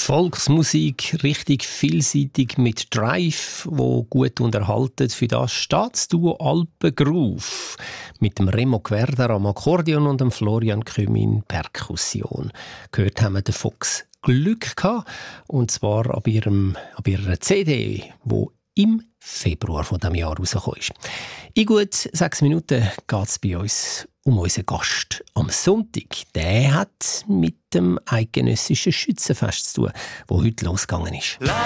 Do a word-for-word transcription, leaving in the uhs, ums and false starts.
Volksmusik, richtig vielseitig mit Drive, wo gut unterhalten. Für das steht das Duo Alpengroove mit dem Remo Gwerder am Akkordeon und dem Florian Kümin Perkussion. Gehört haben wir den Fuchs Glück gehabt, und zwar ab, ihrem, ab ihrer C D, wo im Februar von diesem Jahr rausgekommen ist. In gut sechs Minuten geht es bei uns um unseren Gast am Sonntag. Der hat mit dem eidgenössischen Schützenfest zu tun, das heute losgegangen ist.